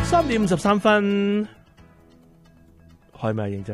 3:53，開咪認啫？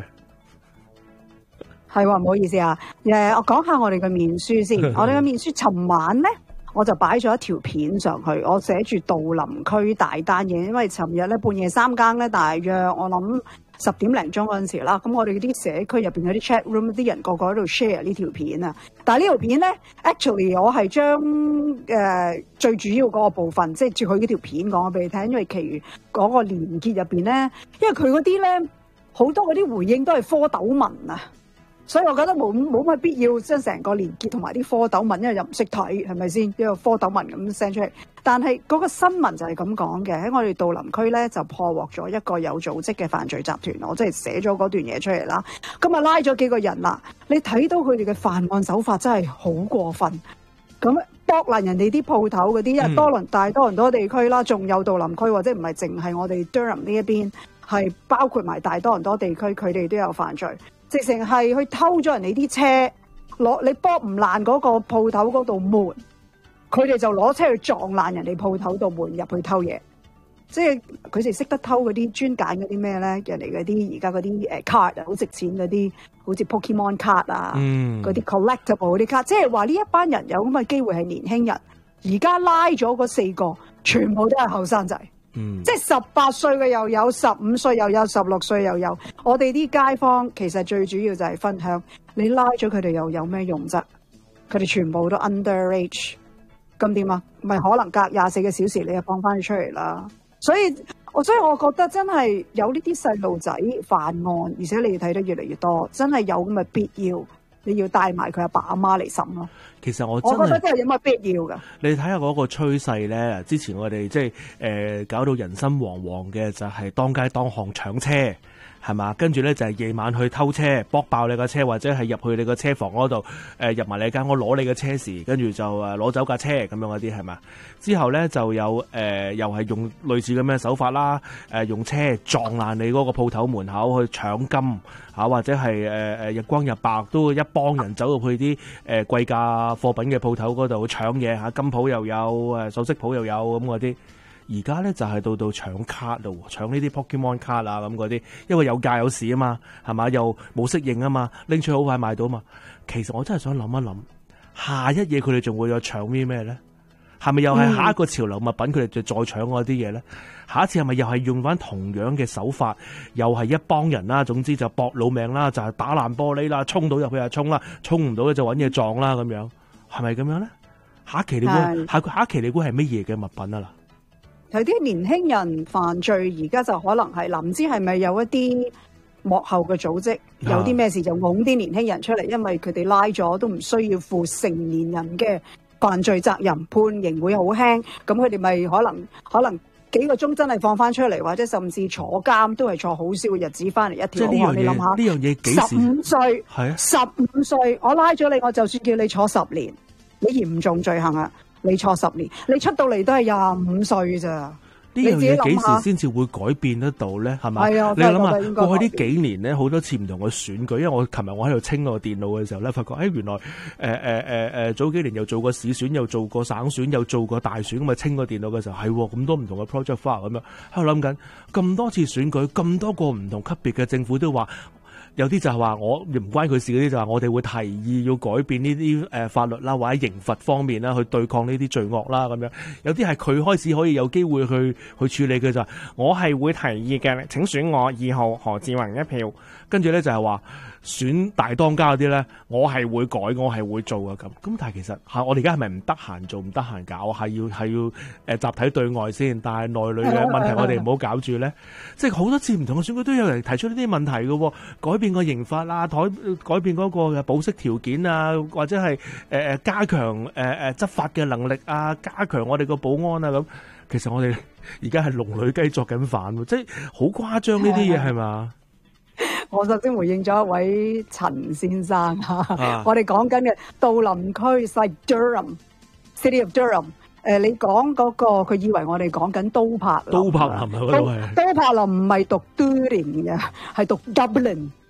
係喎，唔好意思啊。我講下我哋嘅面書先。我哋嘅面書，尋晚咧我就擺咗一條片上去，我寫住杜林區大單嘢，因為尋日咧半夜3更咧，大約我諗10點零鐘嗰陣時啦，咁我哋啲社區入邊有啲 chat room 啲人個個喺度 share 呢條片啊。但係呢條片咧 ，actually 我係將最主要嗰個部分，即係照佢呢條片講俾你聽，因為其餘嗰個連結入邊咧，因為佢嗰啲咧好多嗰啲回應都係蝌蚪文啊。所以我覺得冇乜必要將成個連結同埋啲蝌蚪文，因為又唔識睇，係咪先？一個蝌蚪文咁 send 出嚟。但係嗰個新聞就係咁講嘅，喺我哋杜林區咧就破獲咗一個有組織嘅犯罪集團，我即係寫咗嗰段嘢出嚟啦。咁啊拉咗幾個人啦，你睇到佢哋嘅犯案手法真係好過分。咁剝爛人哋啲鋪頭嗰啲，因為大多倫多地區啦，仲有杜林區，或者唔係淨係我哋 Durham 呢一邊，係包括埋大多倫多地區，佢哋都有犯罪。直情係去偷咗人哋啲車，你剝唔爛嗰個鋪頭嗰度門，佢哋就攞車去撞爛人哋鋪頭度門入去偷嘢。即係佢哋識得偷嗰啲專揀嗰啲咩咧？人哋嗰啲而家嗰啲card 啊，好值錢嗰啲，好似 Pokemon card 啊，嗰啲 collectible 嗰啲卡。即係話呢一班人有咁嘅機會係年輕人，而家拉咗嗰4個，全部都係後生仔。即係18歲嘅又有，15歲又有，16歲又有。我哋啲街坊其實最主要就係分享，你拉咗佢哋又有咩用啫？佢哋全部都 underage， 咁點啊？咪可能隔24個小時你就放翻佢出嚟啦。所以我覺得真係有呢啲細路仔犯案，而且你睇得越嚟越多，真係有咁嘅必要。你要帶埋佢阿爸阿媽嚟審咯。 其實我覺得真係有乜必要㗎。 你睇下嗰個趨勢咧，之前我哋即係搞到人心惶惶嘅就係當街當巷搶車，係嘛？跟住咧就係夜晚去偷車，剝爆你個車，或者係入去你個車房嗰度入埋你間屋攞你嘅車匙，跟住就攞走架車咁樣嗰啲係嘛？之後咧就有又係用類似咁嘅手法啦，用車撞爛你嗰個鋪頭門口去搶金嚇，或者係日光日白都一幫人走入去啲貴價貨品嘅鋪頭嗰度搶嘢嚇，金鋪又有首飾鋪又有咁嗰啲。而家咧就係到搶卡咯，搶呢啲 Pokemon 卡啊咁嗰啲，因為有價有市啊嘛，係嘛？又冇適應啊嘛，拎出去好快賣到嘛。其實我真係想諗一諗，下一嘢佢哋仲會有搶啲咩咧？係咪又係下一個潮流物品佢哋就再搶嗰啲嘢咧？下一次係咪又係用翻同樣嘅手法，又係一幫人啦，總之就搏老命啦，就係打爛玻璃啦，衝到入去就衝啦，衝唔到咧就揾嘢撞啦咁樣，係咪咁樣咧？下一期你估下一期你估係乜嘢嘅物品啊嗱？ 有啲年輕人犯罪，而家就可能係唔知係咪有一啲幕後嘅組織，有啲咩事就拱啲年輕人出嚟，因為佢哋拉咗都唔需要負成年人嘅犯罪責任，判刑會好輕，咁佢哋咪可能幾個鐘真係放翻出嚟，或者甚至坐監都係坐好少嘅日子翻嚟一條。你諗下， 呢樣嘢幾時 15歲係啊 ？15歲我拉咗你，我就算叫你坐10年，你嚴重罪行啊！你坐10年，你出到嚟都係25歲咋？ 呢樣嘢幾時先至會改變得到咧？係咪？ 係啊， 你諗下過去呢幾年咧，好多次唔同嘅選舉，因為我琴日我喺度清我電腦嘅時候咧，發覺原來早幾年又做過市選，又做過省選，又做過大選，咁啊清個電腦嘅時候係咁多唔同嘅 project file 咁樣喺度諗緊，咁多次選舉，咁多個唔同級別嘅政府都話。有啲就係話我唔關佢事，嗰啲就話我哋會提議要改變呢啲法律啦，或者刑罰方面啦，去對抗呢啲罪惡啦咁樣。有啲係佢開始可以有機會去處理嘅就係我係會提議嘅，請選我2號何志宏一票。跟住咧就係話選大當家嗰啲咧，我係會改，我係會做嘅咁。咁但係其實我哋而家係咪唔得閒做，唔得閒搞？係要集體對外先，但係內裏嘅問題我哋唔好搞住咧。即係好多次唔同嘅選舉都有人提出呢啲問題嘅，改變個刑法啊，改變嗰個嘅保釋條件啊，或者係加強執法嘅能力啊，加強我哋個保安啊咁。其實我哋而家係龍女雞作緊飯，即係好誇張呢啲嘢係嘛？ 我首先回應咗一位陳先生我哋講緊嘅杜林區係 Durham，City of Durham。你講嗰個佢以為我哋講緊都柏林啊，都柏林唔係讀 Durham 嘅，係讀 Dublin。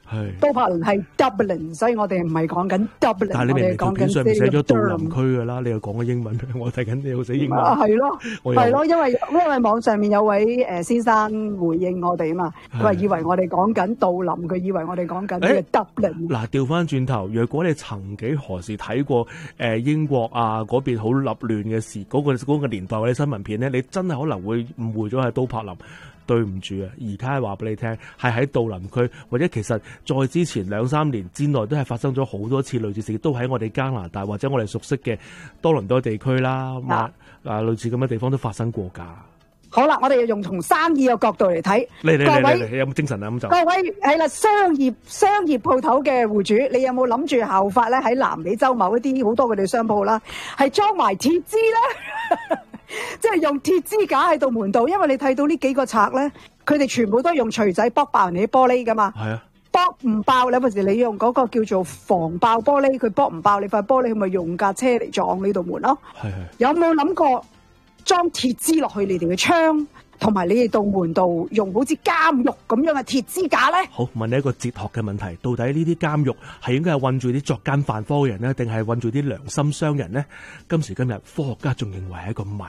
都柏林係 Dublin， 所以我哋唔係講緊 Dublin， 但係你明明條片上面寫咗杜林區㗎啦，你又講緊英文，我睇緊你又寫英文。 係咯，因為網上面有位先生回應我哋啊嘛，佢話以為我哋講緊杜林，佢以為我哋講緊呢個 Dublin。 嗱，調翻轉頭，若果你曾幾何時睇過英國啊嗰邊好立亂嘅事，嗰個年代嗰啲新聞片咧，你真係可能會誤會咗係都柏林。對唔住啊！而家話俾你聽，係喺杜林區，或者其實再之前2-3年之內都係發生咗好多次類似事，都喺我哋加拿大或者我哋熟悉嘅多倫多地區啦，類似咁嘅地方都發生過㗎。 好啦，我哋要用從生意嘅角度嚟睇。各位有冇精神啊？咁就各位係啦，商業鋪頭嘅戶主，你有冇諗住效法咧？喺南美洲某一啲好多佢哋商鋪啦，係裝埋鐵枝咧？即係用鐵支架喺度門度，因為你睇到呢幾個賊咧，佢哋全部都係用錘仔剝爆人哋啲玻璃噶嘛。係啊，剝唔爆你有時你用嗰個叫做防爆玻璃，佢剝唔爆你塊玻璃，佢咪用架車嚟撞呢度門咯。係有冇諗過裝鐵支落去你哋嘅窗，同埋你哋道門度用好似監獄咁樣嘅鐵支架咧？好， 問你一個哲學嘅問題，到底呢啲監獄係應該係困住啲作奸犯科嘅人呢，定係困住啲良心商人呢？今時今日科學家仲認為係一個謎。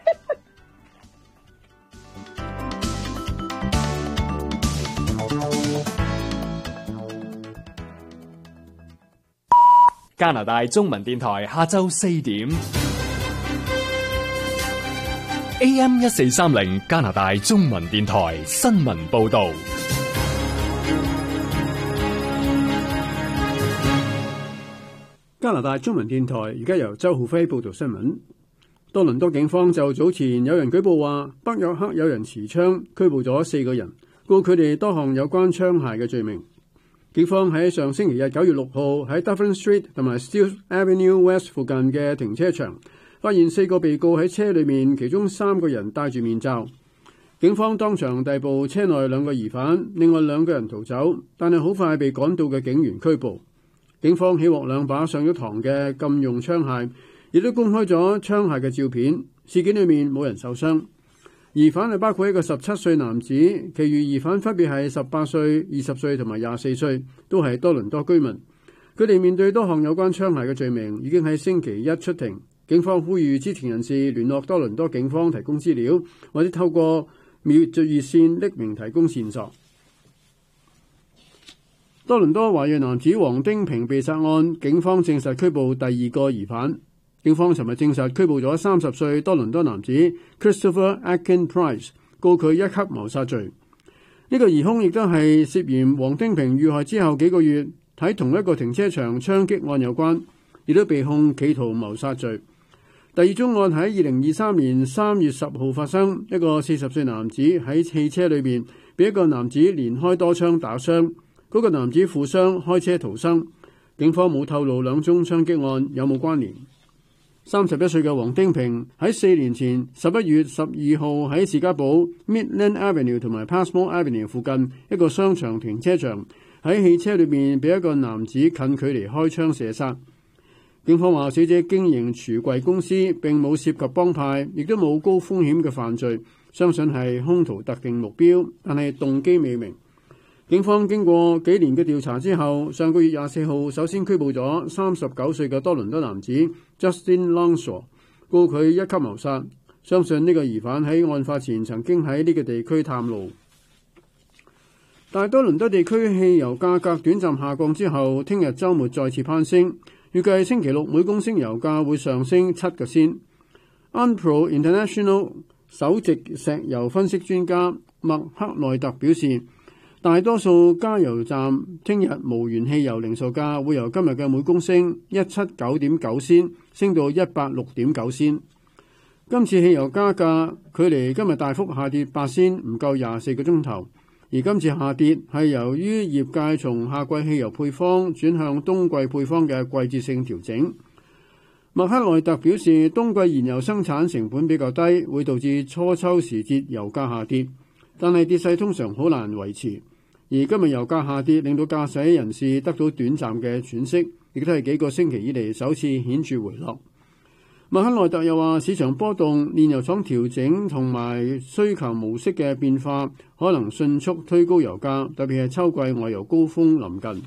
加拿大中文電台下晝4點，AM 1430加拿大中文電台新聞報道。 加拿大中文電台而家由周浩輝報道新聞。多倫多警方就早前有人舉報話北約克有人持槍拘捕咗4個人，告佢哋多項有關槍械嘅罪名。警方喺上星期日9月6號喺 Dufferin Street 同埋 Steeles Avenue West 附近嘅停車場發現4個被告喺車裏面，其中3個人戴住面罩。警方當場逮捕車內2個疑犯，另外2個人逃走，但係好快被趕到嘅警員拘捕。警方起獲2把上咗膛嘅禁用槍械，亦都公開咗槍械嘅照片。事件裏面冇人受傷。疑犯係包括一個17歲男子，其餘疑犯分別係18歲、20歲同埋24歲，都係多倫多居民。佢哋面對多項有關槍械嘅罪名，已經喺星期一出庭。警方呼籲知情人士聯絡多倫多警方提供資料，或者透過滅罪熱線匿名提供線索。多倫多華裔男子黃丁平被殺案，警方證實拘捕第2個疑犯。警方尋日證實拘捕咗30歲多倫多男子 Christopher Akin Price， 告佢1級謀殺罪。呢個疑兇亦都係涉嫌黃丁平遇害之後幾個月喺同一個停車場槍擊案有關，亦都被控企圖謀殺罪。第2宗案喺2023年3月10號發生，一個40歲男子喺汽車裏面被一個男子連開多槍打傷，嗰個男子負傷開車逃生。警方冇透露2宗槍擊案有冇關聯。31歲嘅黃丁平喺4年前11月12號喺士嘉堡 Midland Avenue 同埋 Passmore Avenue 附近一個商場停車場喺汽車裏面被一個男子近距離開槍射殺。警方話死者經營櫥櫃公司，並冇涉及幫派，亦都冇高風險嘅犯罪，相信係兇徒特定目標，但係動機未明。警方經過幾年嘅調查之後，上個月24號首先拘捕咗39歲嘅多倫多男子 Justin Longshore， 告佢1級謀殺。相信呢個疑犯喺案發前曾經喺呢個地區探路。大多倫多地區汽油價格短暫下降之後，聽日週末再次攀升，預計星期六每公升油價會上升7個仙。Unpro International 首席石油分析專家麥克內特表示，大多數加油站聽日無鉛汽油零售價會由今日嘅每公升179.9仙升到186.9仙。今次汽油加價距離今日大幅下跌8仙唔夠24個鐘頭，而今次下跌係由於業界從夏季汽油配方轉向冬季配方嘅季節性調整。麥克內特表示，冬季燃油生產成本比較低，會導致初秋時節油價下跌，但係跌勢通常好難維持。而今日油價下跌，令到駕駛人士得到短暫嘅喘息，亦都係幾個星期以嚟首次顯著回落。 麥克內特又話，市場波動、煉油廠調整同埋需求模式嘅變化，可能迅速推高油價，特別係秋季外遊高峰臨近。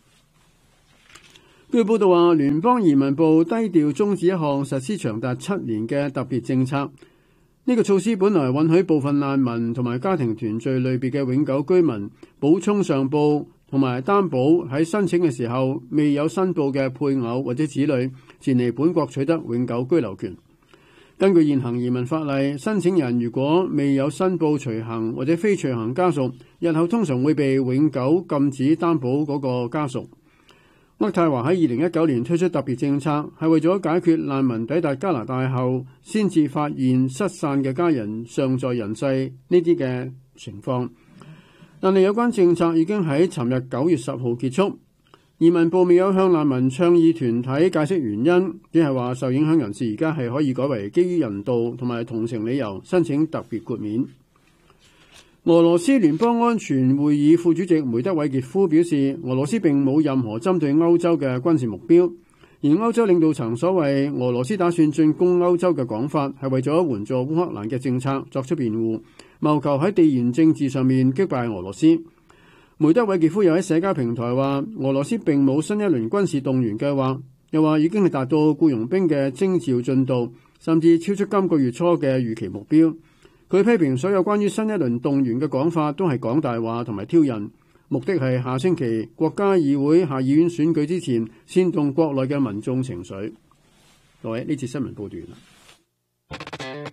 據報道話，聯邦移民部低調終止一項實施長達7年嘅特別政策。呢個措施本來允許部分難民同埋家庭團聚類別嘅永久居民補充上報同埋擔保喺申請嘅時候未有申報嘅配偶或者子女前嚟本國取得永久居留權。根據現行移民法例，申請人如果未有申報隨行或者非隨行家屬，日後通常會被永久禁止擔保嗰個家屬。渥太華喺2019年推出特別政策，係為咗解決難民抵達加拿大後先至發現失散嘅家人尚在人世呢啲嘅情況。但係有關政策已經喺尋日9月10號結束。移民部未有向難民倡議團體解釋原因，只係話受影響人士而家係可以改為基於人道同埋同情理由申請特別豁免。俄羅斯聯邦安全會議副主席梅德韋傑夫表示，俄羅斯並冇任何針對歐洲嘅軍事目標，而歐洲領導層所謂俄羅斯打算進攻歐洲嘅講法，係為咗援助烏克蘭嘅政策作出辯護，謀求喺地緣政治上面擊敗俄羅斯。梅德韋傑夫又喺社交平台話，俄羅斯並冇新一輪軍事動員計劃，又話已經係達到僱傭兵嘅徵召進度，甚至超出今個月初嘅預期目標。佢批評所有關於新一輪動員嘅講法都係講大話同埋挑釁，目的係下星期國家議會下議院選舉之前煽動國內嘅民眾情緒。各位，呢次新聞報道完啦。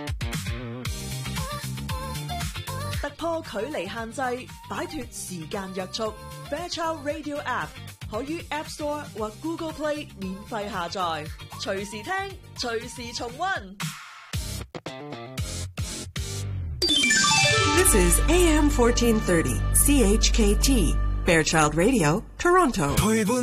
突破距離限制，擺脫時間約束。Fairchild Radio App 可於 App Store 或 Google Play 免費下載，隨時聽，隨時重溫。 This is AM 1430 CHKT Fairchild Radio, Toronto.